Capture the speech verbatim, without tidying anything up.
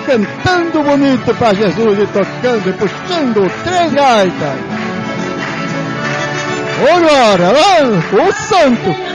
cantando bonito pra Jesus e tocando e puxando três gaitas. Ora, ora, o santo!